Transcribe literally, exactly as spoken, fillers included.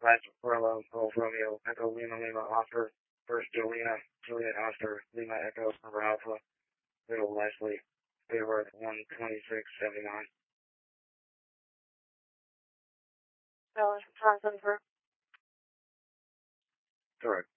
Last Orlo, Golf Romeo, Echo Lima Lima Oscar, First Jolena, Juliet Oscar, Lima Echo, Number Alpha, Little Leslie, Favorite one twenty-six seventy-nine. Ellen, Johnson for. Correct.